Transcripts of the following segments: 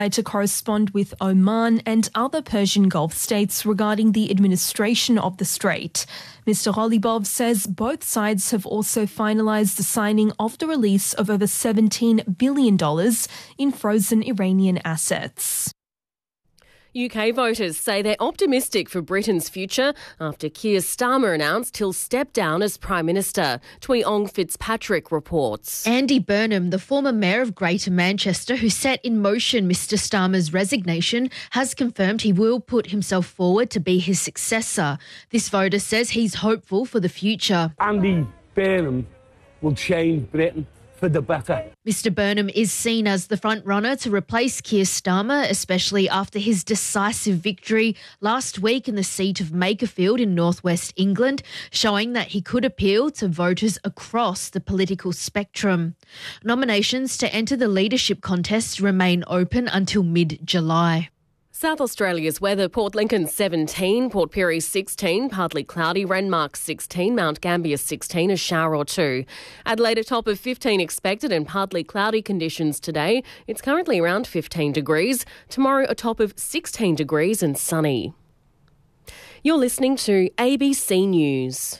to correspond with Oman and other Persian Gulf states regarding the administration of the strait. Mr. Ghalibov says both sides have also finalised the signing of the release of over $17 billion in frozen Iranian assets. UK voters say they're optimistic for Britain's future after Keir Starmer announced he'll step down as Prime Minister. Tui Ong Fitzpatrick reports. Andy Burnham, the former Mayor of Greater Manchester who set in motion Mr Starmer's resignation, has confirmed he will put himself forward to be his successor. This voter says he's hopeful for the future. Andy Burnham will change Britain for the better. Mr Burnham is seen as the front runner to replace Keir Starmer, especially after his decisive victory last week in the seat of Makerfield in northwest England, showing that he could appeal to voters across the political spectrum. Nominations to enter the leadership contest remain open until mid-July. South Australia's weather: Port Lincoln 17, Port Pirie 16, partly cloudy, Renmark 16, Mount Gambier 16, a shower or two. Adelaide a top of 15 expected and partly cloudy conditions today. It's currently around 15 degrees. Tomorrow a top of 16 degrees and sunny. You're listening to ABC News.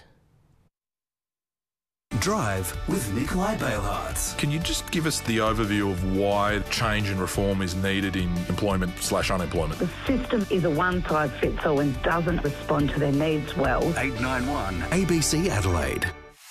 Drive with Nikolai Bailhartz. Can you just give us the overview of why change and reform is needed in employment/unemployment? The system is a one-size-fits-all and doesn't respond to their needs well. 891 ABC Adelaide.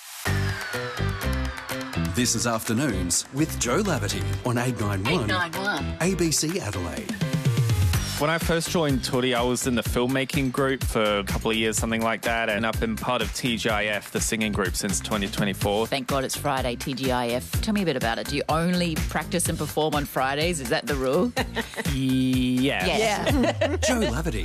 This is Afternoons with Joe Laverty on 891 ABC Adelaide. When I first joined Toody, I was in the filmmaking group for a couple of years, something like that, and I've been part of TGIF, the singing group, since 2024. Thank God it's Friday, TGIF. Tell me a bit about it. Do you only practice and perform on Fridays? Is that the rule? Yeah. Joe Laverty.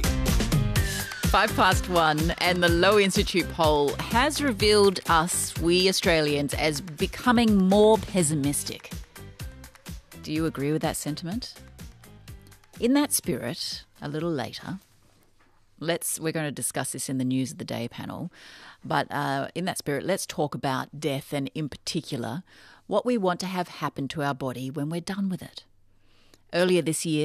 1:05, and the Lowy Institute poll has revealed us, we Australians, as becoming more pessimistic. Do you agree with that sentiment? In that spirit, a little later, we're going to discuss this in the News of the Day panel, but in that spirit, let's talk about death and, in particular, what we want to have happen to our body when we're done with it. Earlier this year,